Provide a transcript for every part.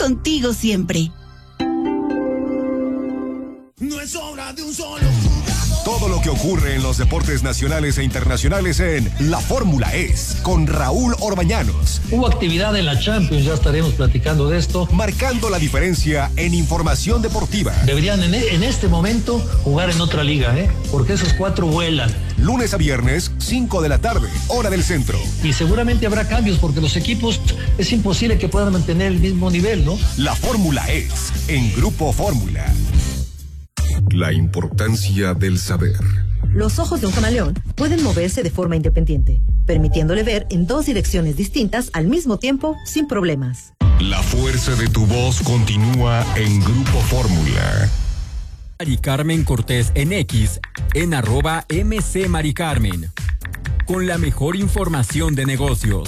contigo siempre. No es obra de un solo jugador. Todo lo que ocurre en los deportes nacionales e internacionales en La Fórmula Es, con Raúl Orbañanos. Hubo actividad en la Champions, ya estaremos platicando de esto. Marcando la diferencia en información deportiva. Deberían en este momento jugar en otra liga, porque esos 4 vuelan. Lunes a viernes, 5 de la tarde, hora del centro. Y seguramente habrá cambios porque los equipos es imposible que puedan mantener el mismo nivel, ¿no? La Fórmula Es, en Grupo Fórmula. La importancia del saber. Los ojos de un camaleón pueden moverse de forma independiente, permitiéndole ver en 2 direcciones distintas al mismo tiempo sin problemas. La fuerza de tu voz continúa en Grupo Fórmula. Mari Carmen Cortés en X, en @MC Maricarmen. Con la mejor información de negocios.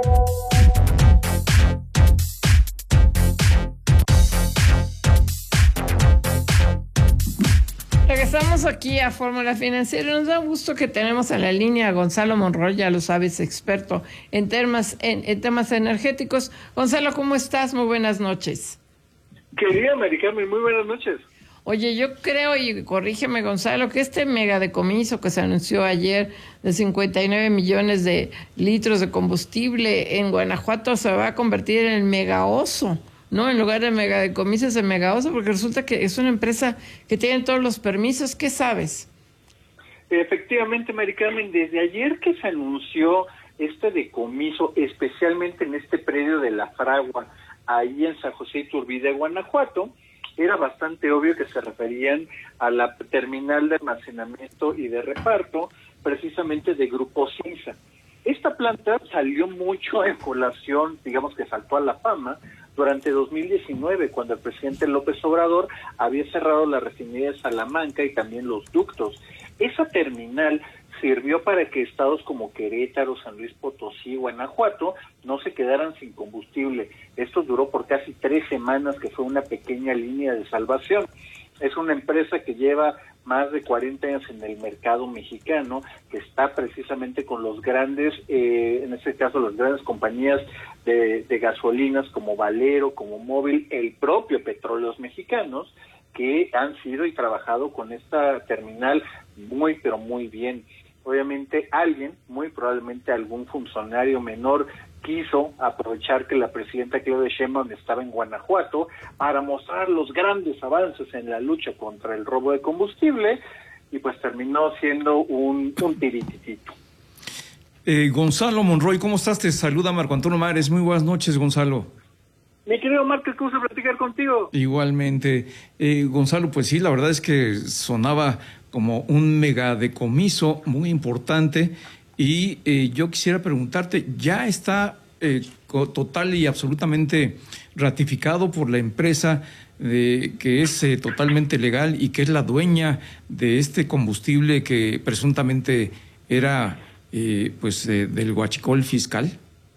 Regresamos aquí a Fórmula Financiera. Nos da gusto que tenemos en la línea a Gonzalo Monroy, ya lo sabes, experto en temas energéticos. Gonzalo, ¿cómo estás? Muy buenas noches. Querida Mari Carmen, muy buenas noches. Oye, yo creo, y corrígeme Gonzalo, que este megadecomiso que se anunció ayer de 59 millones de litros de combustible en Guanajuato se va a convertir en el megaoso, ¿no? En lugar de megadecomiso es el megaoso, porque resulta que es una empresa que tiene todos los permisos. ¿Qué sabes? Efectivamente, Mari Carmen, desde ayer que se anunció este decomiso, especialmente en este predio de La Fragua, ahí en San José Iturbide, Guanajuato, era bastante obvio que se referían a la terminal de almacenamiento y de reparto, precisamente de Grupo Cinza. Esta planta salió mucho en colación, digamos que saltó a la fama, durante 2019, cuando el presidente López Obrador había cerrado la refinería de Salamanca y también los ductos. Esa terminal sirvió para que estados como Querétaro, San Luis Potosí, Guanajuato no se quedaran sin combustible. Esto duró por casi 3 semanas, que fue una pequeña línea de salvación. Es una empresa que lleva más de 40 años en el mercado mexicano, que está precisamente con los grandes, en este caso las grandes compañías de gasolinas como Valero, como Móvil, el propio Petróleos Mexicanos, que han sido y trabajado con esta terminal muy, pero muy bien. Obviamente alguien, muy probablemente algún funcionario menor, quiso aprovechar que la presidenta Claudia Sheinbaum estaba en Guanajuato para mostrar los grandes avances en la lucha contra el robo de combustible, y pues terminó siendo un tirititito. Gonzalo Monroy, ¿cómo estás? Te saluda Marco Antonio Mares. Muy buenas noches, Gonzalo. Mi querido Marco, qué gusto platicar contigo. Igualmente. Gonzalo, pues sí, la verdad es que sonaba como un megadecomiso muy importante, y yo quisiera preguntarte, ¿ya está total y absolutamente ratificado por la empresa que es totalmente legal y que es la dueña de este combustible que presuntamente era del huachicol fiscal?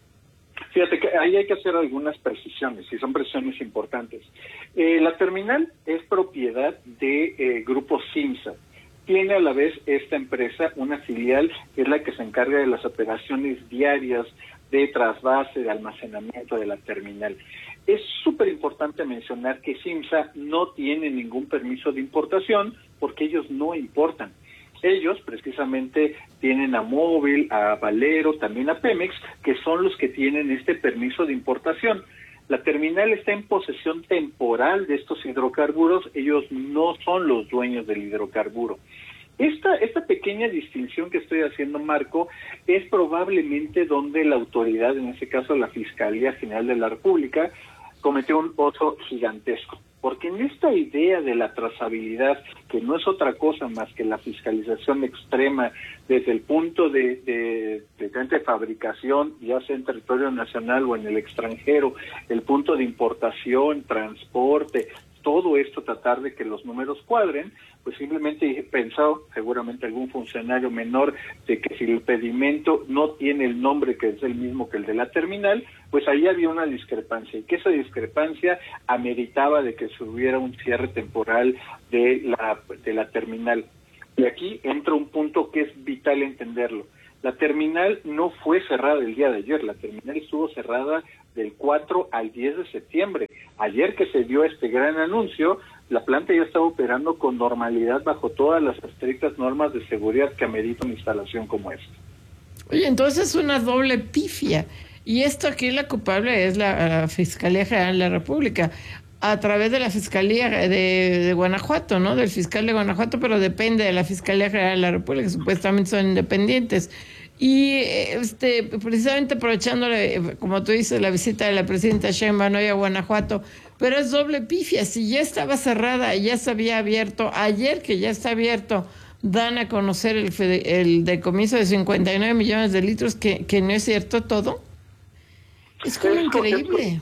Fíjate que ahí hay que hacer algunas precisiones, y son precisiones importantes. La terminal es propiedad de Grupo Cinza. Tiene a la vez esta empresa una filial que es la que se encarga de las operaciones diarias de trasvase, de almacenamiento de la terminal. Es súper importante mencionar que Cinza no tiene ningún permiso de importación, porque ellos no importan. Ellos precisamente tienen a Móvil, a Valero, también a Pemex, que son los que tienen este permiso de importación. La terminal está en posesión temporal de estos hidrocarburos, ellos no son los dueños del hidrocarburo. Esta pequeña distinción que estoy haciendo, Marco, es probablemente donde la autoridad, en este caso la Fiscalía General de la República, cometió un oso gigantesco. Porque en esta idea de la trazabilidad, que no es otra cosa más que la fiscalización extrema desde el punto de fabricación, ya sea en territorio nacional o en el extranjero, el punto de importación, transporte, todo esto, tratar de que los números cuadren, pues simplemente he pensado, seguramente algún funcionario menor, de que si el pedimento no tiene el nombre que es el mismo que el de la terminal, pues ahí había una discrepancia, y que esa discrepancia ameritaba de que se hubiera un cierre temporal de la terminal. Y aquí entra un punto que es vital entenderlo. La terminal no fue cerrada el día de ayer, la terminal estuvo cerrada del 4 al 10 de septiembre. Ayer que se dio este gran anuncio, la planta ya estaba operando con normalidad bajo todas las estrictas normas de seguridad que amerita una instalación como esta. Oye, entonces es una doble pifia. Y esto aquí la culpable es la Fiscalía General de la República, a través de la Fiscalía de Guanajuato, ¿no? Del fiscal de Guanajuato, pero depende de la Fiscalía General de la República, supuestamente son independientes. Y precisamente aprovechando, como tú dices, la visita de la presidenta Sheinbaum hoy a Guanajuato, pero es doble pifia. Si ya estaba cerrada, ya se había abierto, ayer que ya está abierto, dan a conocer el decomiso de 59 millones de litros, que no es cierto todo. Es como increíble.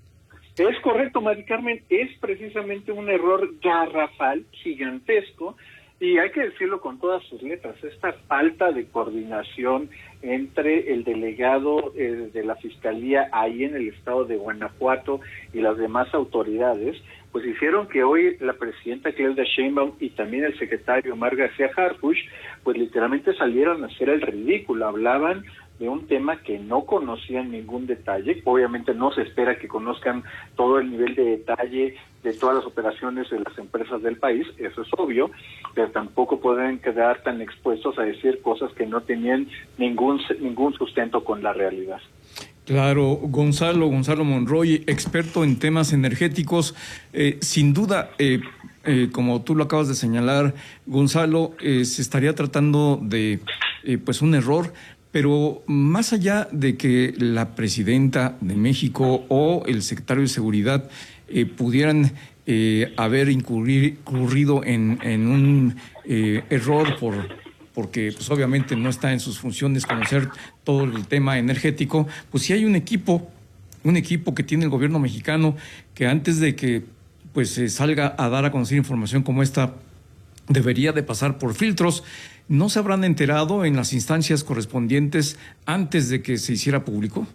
Es correcto, Mari Carmen, es precisamente un error garrafal, gigantesco, y hay que decirlo con todas sus letras, esta falta de coordinación entre el delegado de la Fiscalía ahí en el estado de Guanajuato y las demás autoridades, pues hicieron que hoy la presidenta Claudia Sheinbaum y también el secretario Omar García Harfuch, pues literalmente salieron a hacer el ridículo, hablaban de un tema que no conocían ningún detalle. Obviamente no se espera que conozcan todo el nivel de detalle de todas las operaciones de las empresas del país, eso es obvio, pero tampoco pueden quedar tan expuestos a decir cosas que no tenían ningún sustento con la realidad. Claro, Gonzalo Monroy, experto en temas energéticos, sin duda, como tú lo acabas de señalar, Gonzalo, se estaría tratando de pues un error. Pero más allá de que la presidenta de México o el secretario de Seguridad pudieran haber incurrido en un error porque pues obviamente no está en sus funciones conocer todo el tema energético, pues sí hay un equipo que tiene el gobierno mexicano que antes de que pues salga a dar a conocer información como esta debería de pasar por filtros. ¿No se habrán enterado en las instancias correspondientes antes de que se hiciera público?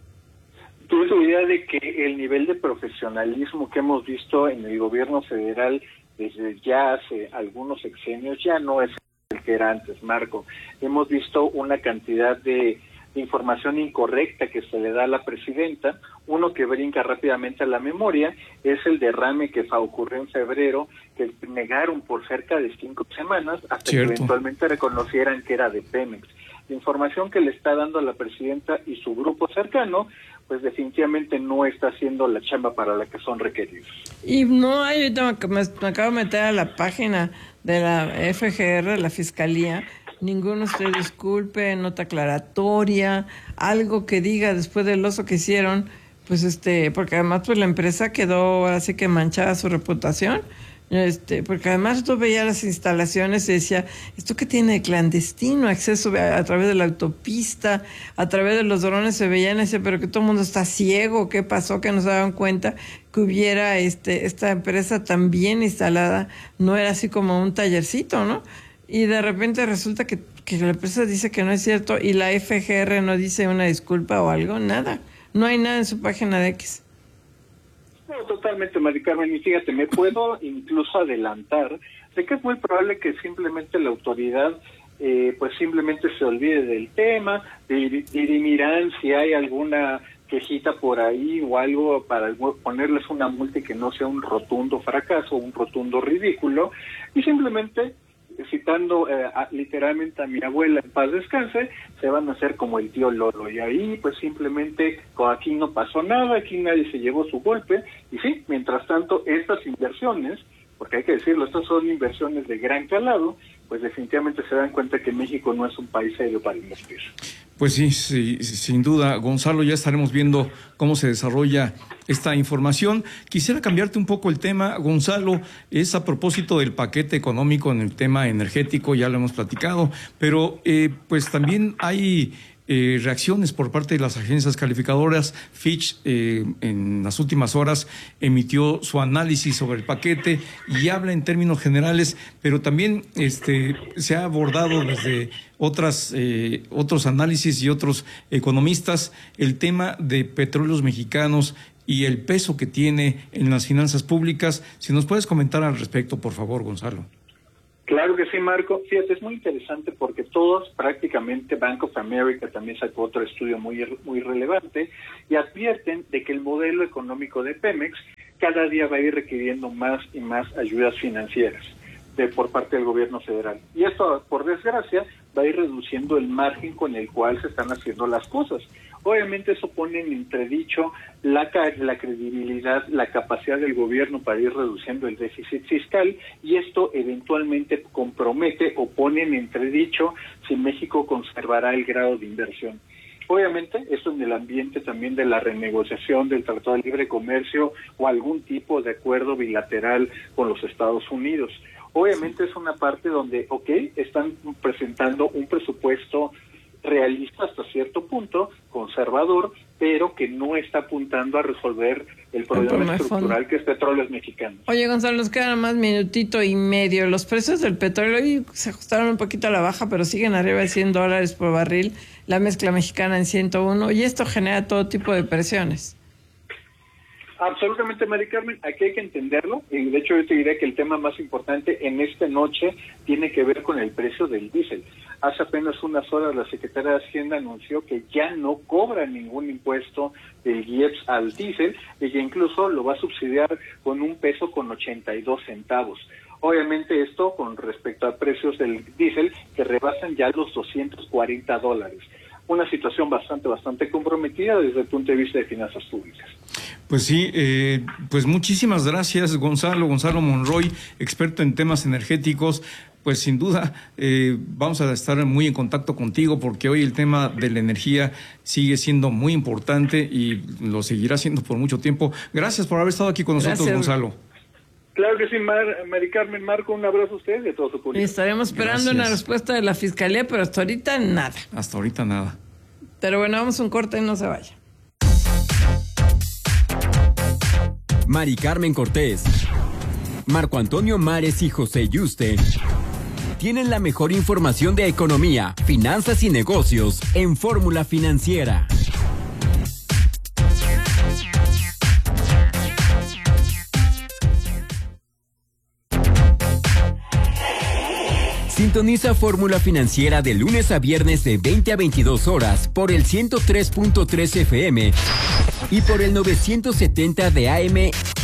Tuve la idea de que el nivel de profesionalismo que hemos visto en el gobierno federal desde ya hace algunos sexenios ya no es el que era antes, Marco. Hemos visto una cantidad de información incorrecta que se le da a la presidenta. Uno que brinca rápidamente a la memoria es el derrame que ocurrió en febrero, que negaron por cerca de 5 semanas hasta que eventualmente reconocieran que era de Pemex. La información que le está dando a la presidenta y su grupo cercano, pues definitivamente no está haciendo la chamba para la que son requeridos. Y no hay, ahorita me acabo de meter a la página de la FGR, la Fiscalía, ninguno usted disculpe, nota aclaratoria, algo que diga después del oso que hicieron, pues porque además pues la empresa quedó así que manchada su reputación, porque además tú veías las instalaciones y decía, ¿esto qué tiene de clandestino? Acceso a través de la autopista, a través de los drones se veían, decía, pero que todo el mundo está ciego, ¿qué pasó? Que no se daban cuenta que hubiera esta empresa tan bien instalada, no era así como un tallercito, ¿no? Y de repente resulta que la empresa dice que no es cierto y la FGR no dice una disculpa o algo, nada. No hay nada en su página de X. No, totalmente, Mari Carmen. Y fíjate, me puedo incluso adelantar de que es muy probable que simplemente la autoridad pues simplemente se olvide del tema, dirimirán si hay alguna quejita por ahí o algo para ponerles una multa y que no sea un rotundo fracaso, un rotundo ridículo, y simplemente citando literalmente a mi abuela en paz descanse, se van a hacer como el tío Lolo, y ahí pues simplemente aquí no pasó nada, aquí nadie se llevó su golpe, y sí, mientras tanto estas inversiones, porque hay que decirlo, estas son inversiones de gran calado, pues definitivamente se dan cuenta que México no es un país serio para invertir. Pues sí, sin duda, Gonzalo, ya estaremos viendo cómo se desarrolla esta información. Quisiera cambiarte un poco el tema, Gonzalo, es a propósito del paquete económico en el tema energético, ya lo hemos platicado, pero pues también hay reacciones por parte de las agencias calificadoras. Fitch en las últimas horas emitió su análisis sobre el paquete y habla en términos generales, pero también se ha abordado desde otros análisis y otros economistas el tema de Petróleos Mexicanos y el peso que tiene en las finanzas públicas. Si nos puedes comentar al respecto, por favor, Gonzalo. Claro que sí, Marco. Fíjate, es muy interesante porque todos, prácticamente Bank of America también sacó otro estudio muy relevante y advierten de que el modelo económico de Pemex, cada día va a ir requiriendo más y más ayudas financieras por parte del gobierno federal. Y esto, por desgracia, va a ir reduciendo el margen con el cual se están haciendo las cosas. Obviamente eso pone en entredicho la credibilidad, la capacidad del gobierno para ir reduciendo el déficit fiscal, y esto eventualmente compromete o pone en entredicho si México conservará el grado de inversión. Obviamente, esto en el ambiente también de la renegociación del Tratado de Libre Comercio o algún tipo de acuerdo bilateral con los Estados Unidos. Obviamente es una parte donde, están presentando un presupuesto realista hasta cierto punto, conservador, pero que no está apuntando a resolver el problema estructural que es Petróleos Mexicanos. Oye, Gonzalo, nos queda más minutito y medio. Los precios del petróleo hoy se ajustaron un poquito a la baja, pero siguen arriba de $100 por barril, la mezcla mexicana en 101, y esto genera todo tipo de presiones. Absolutamente, Mari Carmen, aquí hay que entenderlo, y de hecho yo te diré que el tema más importante en esta noche tiene que ver con el precio del diésel. Hace apenas unas horas la Secretaría de Hacienda anunció que ya no cobra ningún impuesto del IEPS al diésel, y que incluso lo va a subsidiar con $1.82. Obviamente esto con respecto a precios del diésel que rebasan ya los $240. Una situación bastante comprometida desde el punto de vista de finanzas públicas. Pues sí, pues muchísimas gracias, Gonzalo Monroy, experto en temas energéticos. Pues sin duda vamos a estar muy en contacto contigo, porque hoy el tema de la energía sigue siendo muy importante y lo seguirá siendo por mucho tiempo. Gracias por haber estado aquí con nosotros, Gonzalo. Claro que sí, Mari Carmen, Marco, un abrazo a usted y a todo su público. Y estaremos esperando una respuesta de la Fiscalía, pero hasta ahorita nada. Hasta ahorita nada. Pero bueno, vamos a un corte y no se vaya. Mari Carmen Cortés, Marco Antonio Mares y José Yuste tienen la mejor información de economía, finanzas y negocios en Fórmula Financiera. Sintoniza Fórmula Financiera de lunes a viernes de 20 a 22 horas por el 103.3 FM y por el 970 de AM